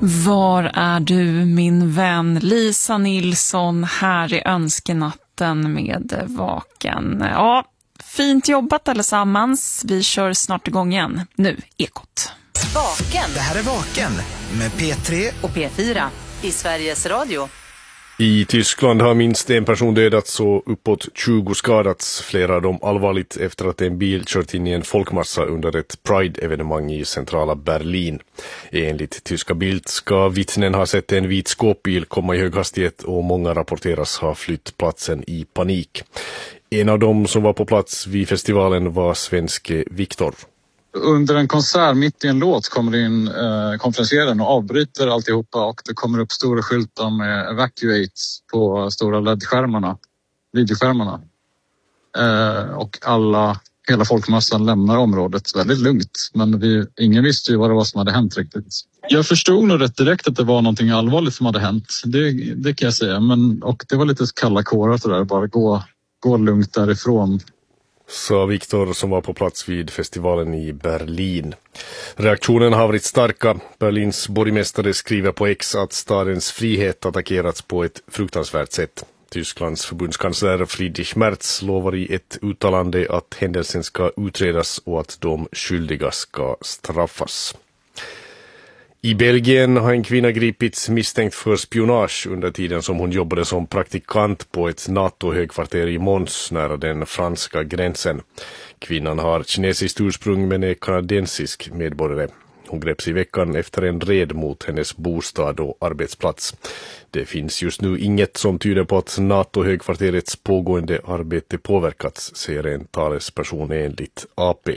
Var är du, min vän? Lisa Nilsson här i önskenatten med Vaken. Ja, fint jobbat allesammans. Vi kör snart igång igen. Nu, Ekot. Vaken. Det här är Vaken med P3 och P4 i Sveriges Radio. I Tyskland har minst en person dödats och uppåt 20 skadats, flera av dem allvarligt efter att en bil kört in i en folkmassa under ett Pride-evenemang i centrala Berlin. Enligt tyska Bild ska vittnen ha sett en vit skåpbil komma i hög hastighet och många rapporteras ha flytt platsen i panik. En av dem som var på plats vid festivalen var svenske Viktor. Under en konsert mitt i en låt kommer det in konferenseraren och avbryter alltihopa och det kommer upp stora skyltar med evacuates på stora LED-skärmarna, videoskärmarna. Och hela folkmassan lämnar området väldigt lugnt. Men ingen visste ju vad det var som hade hänt riktigt. Jag förstod nog rätt direkt att det var någonting allvarligt som hade hänt. Det kan jag säga. Och det var lite kalla kårar så där, bara gå lugnt därifrån. Sa Viktor som var på plats vid festivalen i Berlin. Reaktionen har varit starka. Berlins borgmästare skriver på X att stadens frihet attackerats på ett fruktansvärt sätt. Tysklands förbundskansler Friedrich Merz lovar i ett uttalande att händelsen ska utredas och att de skyldiga ska straffas. I Belgien har en kvinna gripits misstänkt för spionage under tiden som hon jobbade som praktikant på ett NATO-högkvarter i Mons nära den franska gränsen. Kvinnan har kinesiskt ursprung men är kanadensisk medborgare. Hon greps i veckan efter en red mot hennes bostad och arbetsplats. Det finns just nu inget som tyder på att NATO-högkvarterets pågående arbete påverkats, säger en talesperson enligt AP.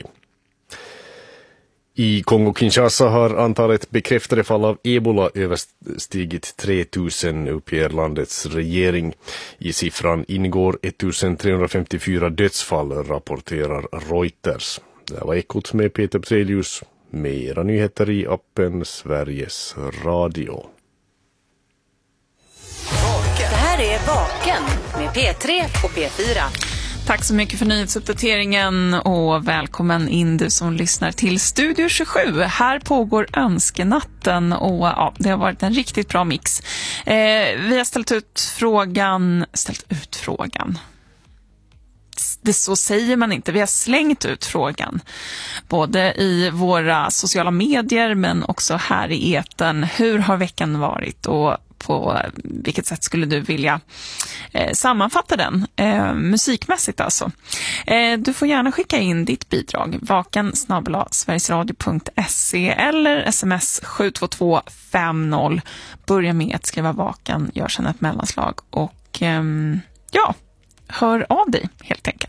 I Kongo-Kinshasa har antalet bekräftade fall av ebola överstigit 3000, uppger landets regering. I siffran ingår 1354 dödsfall, rapporterar Reuters. Det var Ekot med Peter Petrelius. Mera nyheter i appen Sveriges Radio. Det här är Vaken med P3 och P4. Tack så mycket för nyhetsuppdateringen och välkommen in du som lyssnar till Studio 27. Här pågår önskenatten och ja, det har varit en riktigt bra mix. Vi har ställt ut frågan. Det så säger man inte. Vi har slängt ut frågan. Både i våra sociala medier men också här i etern. Hur har veckan varit och på vilket sätt skulle du vilja sammanfatta den musikmässigt alltså. Du får gärna skicka in ditt bidrag vaken@sverigesradio.se eller sms 72250. Börja med att skriva vaken, gör sedan ett mellanslag och hör av dig helt enkelt.